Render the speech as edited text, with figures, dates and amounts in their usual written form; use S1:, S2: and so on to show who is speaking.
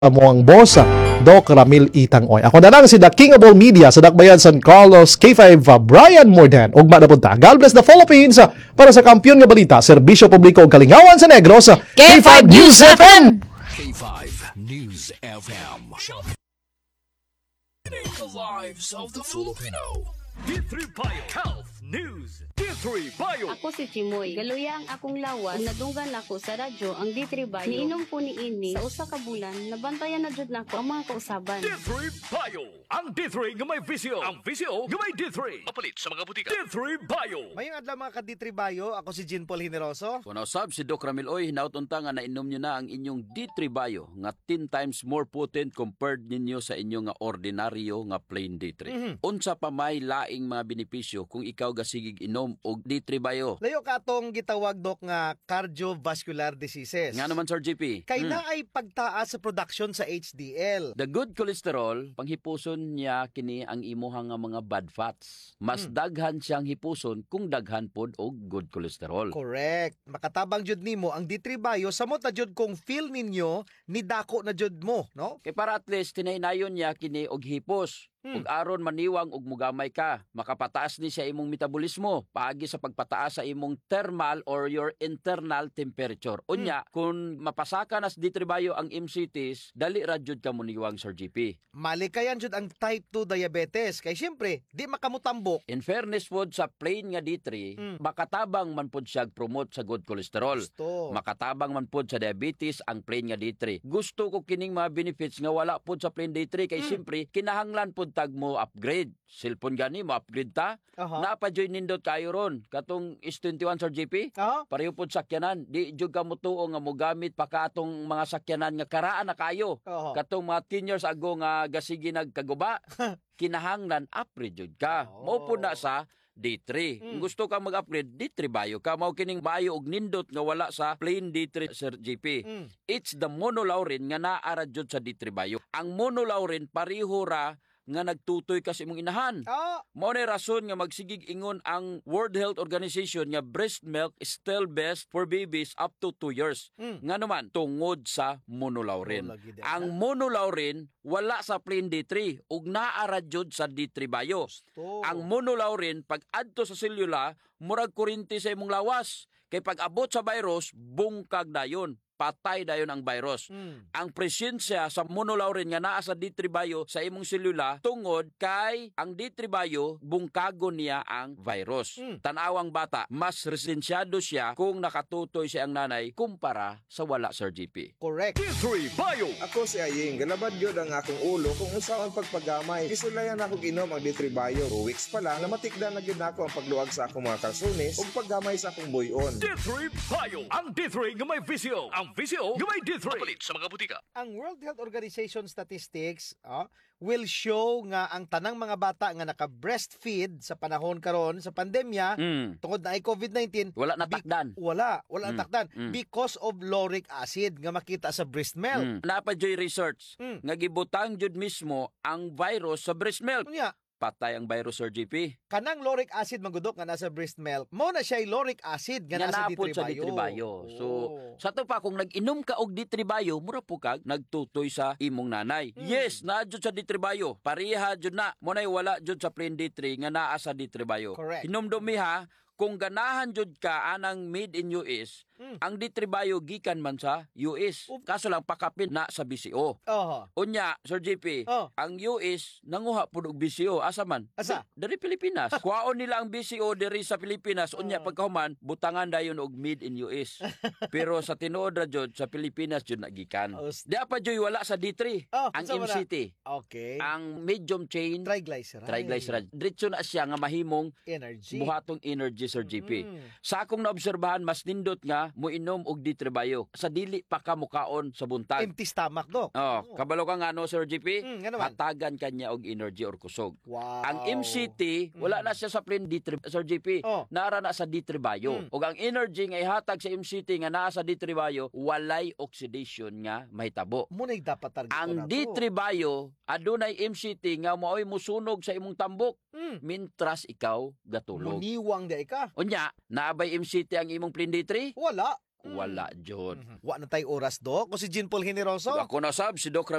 S1: mo ang boss Doc Ramil Itangoy. Ako na lang si The King of All Media sa Dakbayan San Carlos K5 Brian Morden. Ugma na punta. God bless the Philippines para sa kampiyon nga balita, serbisyo publiko ug kalingawan sa Negros.
S2: K5 News FM.
S3: K5 News FM. The lives of the Filipino.
S4: D3 Bio Health News. D3 Bio.
S2: Ako si Chimoy. Galuya ang akong lawas. Nadunggan ako sa radyo ang D3 Bio. Niinom ko ni ini sa usa ka bulan. Nabantayan na jud nako ang mga kausaban.
S4: D3 Bio. Ang D3 nga may visyo. Ang visyo nga may D3. Mapalit sa mga butika. D3 Bio.
S5: Mayong adlaw mga ka-D3 Bio, ako si Jean Paul Generoso.
S6: Kung nausab si Doc Ramil Oy, hinautunta nga nainom nyo na ang inyong D3 Bio nga 10 times more potent compared ninyo sa inyong nga ordinaryo nga plain D3. Unsa pa may laing mga benepisyo kung ikaw gasigig inom og D3 Bio?
S5: Layo ka atong gitawag dok nga cardiovascular diseases.
S6: Nga naman Sir GP.
S5: Kay na ay pagtaas sa production sa HDL.
S6: The good cholesterol, panghipuson niya kini ang imuhang nga mga bad fats. Mas daghan siyang hipuson kung daghan pod og good cholesterol.
S5: Correct. Makatabang jud nimo ang D3 Bio sa mo ta jud kung feel ninyo ni dako na jud mo, no?
S6: Kay para at least tinaynayon niya kini og hipos. Ug aron maniwang og mugamay ka, makapataas ni siya imong metabolismo paagi sa pagpataas sa imong thermal or your internal temperature. Unya, kung mapasaka nas D3 Bio ang MCTs, dali ra jud ka muniwang Sir GP.
S5: Malikayan jud ang type 2 diabetes kay syempre di makamutambok.
S6: In fairness pod sa plain nga D3, makatabang man pod siya promote sa good cholesterol.
S5: Gusto.
S6: Makatabang man pod sa diabetes ang plain nga D3. Gusto ko kining mga benefits nga wala pod sa plain D3 kay syempre kinahanglan pod tag mo upgrade. Cellphone gani mo upgrade ta. Napa-join nindot kayo ron. Katong S21 Sir GP. Pareho pod sakyanan. Di jud ka mutuo nga mogamit pa ka atong mga sakyanan nga karaan na kayo. Katong mga 10 years ago nga gasigi nagkaguba. Kinahanglan upgrade jud ka. Mao po na sa D3. Kung gusto ka mag-upgrade, D3 Bio ka. Mao kining Bio og nindot nga wala sa plain D3 Sir GP. It's the monolaurin nga naara jud sa D3 Bio. Ang monolaurin pareho ra nga nagtutoy ka sa imong inahan. Mao na rason nga magsigig ingon ang World Health Organization nga breast milk is still best for babies up to 2 years. Nga naman tungod sa monolaurin. Ang monolaurin wala sa plain D3 ug naara jud sa D3 Bio. Ang monolaurin pag adto sa selula murag kuryente sa imong lawas. Kay pag abot sa virus bungkag dayon. Patay dayon ang virus. Ang presensya sa monolaurin nga naa sa D3 Bio sa imong selula tungod kay ang D3 Bio bungkago niya ang virus. Tanawang bata, mas resensyado siya kung nakatutoy siya ang nanay kumpara sa wala Sir GP.
S5: Correct.
S4: D3 Bio.
S7: Ako si Aying, galabad yun ang akong ulo kung usaon pagpagamay. Kisulayan ako ginom ang D3 Bio. 2 weeks pa lang, namatikdan na gyud nako ang pagluwag sa akong mga kalsunis ug paggamay sa akong buyon.
S4: D3 Bio. Ang D3 nga may visyo. Ang visyo nga may D3. Mapalit sa mga butika.
S5: Ang World Health Organization statistics will show nga ang tanang mga bata nga naka-breastfeed sa panahon karon sa pandemya tungod na ay COVID-19
S6: Wala natakdan.
S5: wala natakdan because of lauric acid nga makita sa breast milk.
S6: Napajoy research nga gibutang jud mismo ang virus sa breast milk.
S5: Unya,
S6: Patay ang virus Sir GP.
S5: kanang lauric acid magudok nga nasa breast milk, mo na siya lauric acid nga nasa
S6: Napod
S5: D3
S6: sa
S5: Bio.
S6: D3 Bio. So, sa to pa, kung nag-inom ka og D3 Bio, mura po kag nagtutoy sa imong nanay. Yes, na jud sa D3 Bio. Pareha jud na. Munay wala jud sa plain D3 nga naa sa D3 Bio.
S5: Correct.
S6: Hinumdumi ha, kung ganahan jud ka anang made in US, ang D3 Bio gikan man sa US. Kaso lang pakapin na sa BCO. Unya, Sir GP, ang US nanguha pud og BCO asa man?
S5: Asa?
S6: Dari Pilipinas. Kuhaon nila ang BCO diri sa Pilipinas. Unya pagkahuman butangan dayon og made in US. Pero sa tinuod ra jud sa Pilipinas jud nagikan. Di pa joy wala sa D3. Ang
S5: unsa man na?
S6: MCT.
S5: Okay.
S6: Ang medium chain triglyceride. Diretso na siya nga mahimong
S5: energy.
S6: buhatong energy Sir GP. Sa akong naobserbahan mas nindot nga moinom og D3 Bio. Sa dili pa ka mukaon sa buntag.
S5: Empty stomach, Dok.
S6: Kabalo ka nga no Sir GP?
S5: Nga naman.
S6: Hatagan kanya og energy or kusog.
S5: Wow.
S6: Ang MCT wala na siya sa plain D3 Sir GP. Naara na sa D3 Bio. Ug ang energy nga ihatag sa MCT nga naa sa D3 Bio walay oxidation nga mahitabo.
S5: Munay dapat target
S6: Ang D3 Bio adunay MCT nga maoy musunog sa imong tambok. Mintras ikaw gatulog.
S5: Muniwang di ka.
S6: Unya, naabay MCT ang imong plain D3?
S5: Wala.
S6: wala jud.
S5: Wa na tay oras, Dok. Kung si Jean Paul Generoso,
S6: Ako na sab si Doc